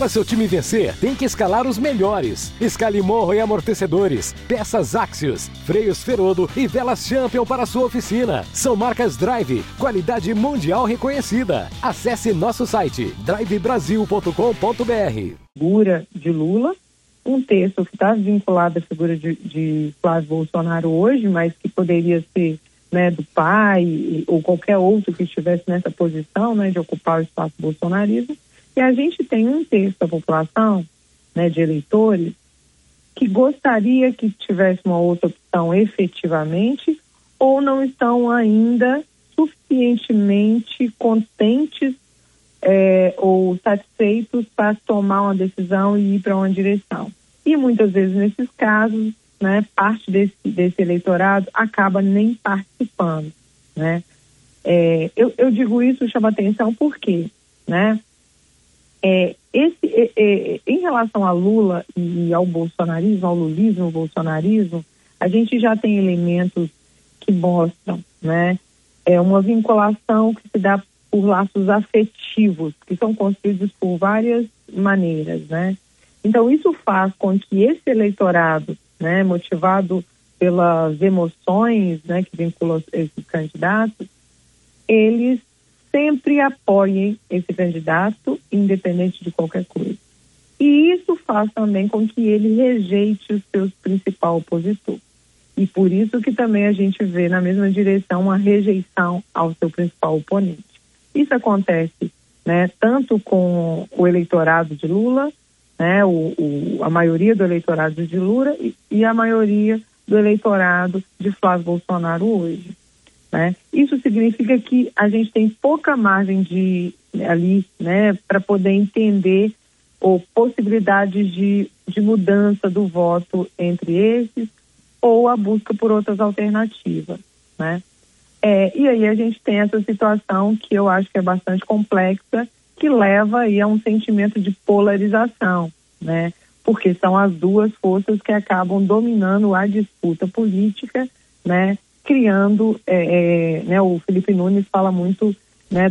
Para seu time vencer, tem que escalar os melhores. Escale morro e amortecedores, peças Axios, freios Ferodo e velas Champion para sua oficina. São marcas Drive, qualidade mundial reconhecida. Acesse nosso site drivebrasil.com.br. Figura de Lula, um texto que está vinculado à figura de Flávio Bolsonaro hoje, mas que poderia ser, né, do pai ou qualquer outro que estivesse nessa posição, né, de ocupar o espaço bolsonarismo. E a gente tem um terço da população, né, de eleitores, que gostaria que tivesse uma outra opção efetivamente, ou não estão ainda suficientemente contentes ou satisfeitos para tomar uma decisão e ir para uma direção. E muitas vezes, nesses casos, né, parte desse eleitorado acaba nem participando, né? Eu digo isso, chama atenção, por quê, né? Em relação a Lula e ao bolsonarismo, ao lulismo, ao bolsonarismo, a gente já tem elementos que mostram, né, uma vinculação que se dá por laços afetivos, que são construídos por várias maneiras, né? Então, isso faz com que esse eleitorado, né, motivado pelas emoções, né, que vinculam esses candidatos, eles sempre apoiem esse candidato, independente de qualquer coisa. E isso faz também com que ele rejeite o seu principal opositor. E por isso que também a gente vê na mesma direção uma rejeição ao seu principal oponente. Isso acontece, né, tanto com o eleitorado de Lula, né, a maioria do eleitorado de Lula e a maioria do eleitorado de Flávio Bolsonaro hoje. Né? Isso significa que a gente tem pouca margem ali, né, para poder entender ou possibilidades de mudança do voto entre esses ou a busca por outras alternativas, né? E aí a gente tem essa situação que eu acho que é bastante complexa, que leva aí a um sentimento de polarização, né? Porque são as duas forças que acabam dominando a disputa política, né? Criando, né, o Felipe Nunes fala muito, né,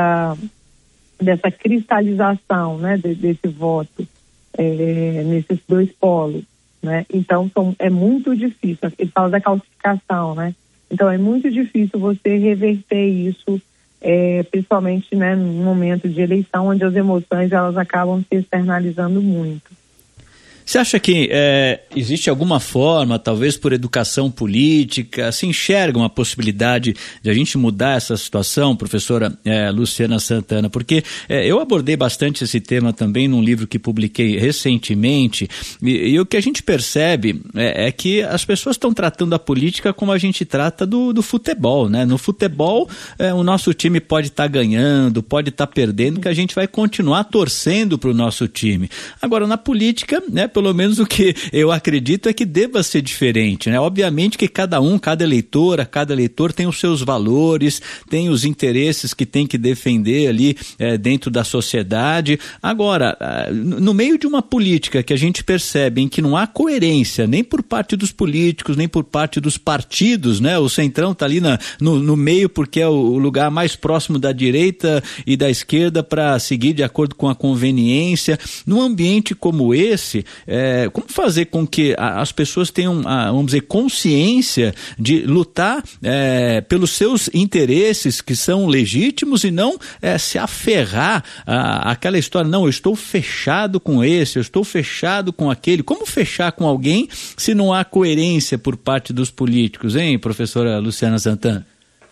dessa cristalização, né, desse voto nesses dois polos, né? Então é muito difícil, ele fala da calcificação, né? Então é muito difícil você reverter isso, principalmente, né, num momento de eleição onde as emoções elas acabam se externalizando muito. Você acha que existe alguma forma, talvez por educação política, se enxerga uma possibilidade de a gente mudar essa situação, professora Luciana Santana? Porque eu abordei bastante esse tema também num livro que publiquei recentemente, e o que a gente percebe é que as pessoas estão tratando a política como a gente trata do futebol, né? No futebol, o nosso time pode estar ganhando, pode estar perdendo, que a gente vai continuar torcendo para o nosso time. Agora, na política, né, pelo menos o que eu acredito é que deva ser diferente, né? Obviamente que cada eleitor tem os seus valores, tem os interesses que tem que defender ali dentro da sociedade. Agora, no meio de uma política que a gente percebe em que não há coerência nem por parte dos políticos, nem por parte dos partidos, né? O Centrão está ali no meio porque é o lugar mais próximo da direita e da esquerda para seguir de acordo com a conveniência. Num ambiente como esse, como fazer com que as pessoas tenham, vamos dizer, consciência de lutar pelos seus interesses que são legítimos e não se aferrar àquela história, não, eu estou fechado com esse, eu estou fechado com aquele. Como fechar com alguém se não há coerência por parte dos políticos, hein, professora Luciana Santana?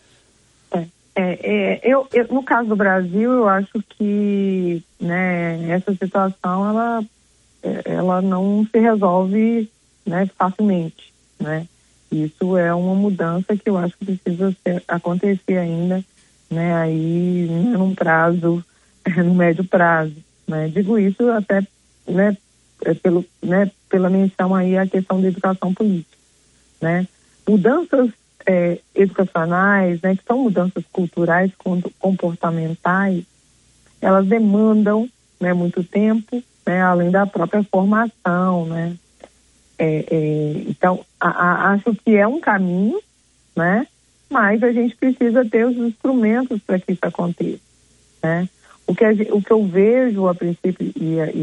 No caso do Brasil, eu acho que, né, essa situação, ela não se resolve, né, facilmente, né? Isso é uma mudança que eu acho que precisa acontecer ainda, né, aí no médio prazo, né? Digo isso até, né, pela menção aí à questão da educação política, né? Mudanças educacionais, né, que são mudanças culturais, comportamentais, elas demandam, né, muito tempo, né, além da própria formação, né? Então, acho que é um caminho, né? Mas a gente precisa ter os instrumentos para que isso aconteça, né? O que eu vejo a princípio, e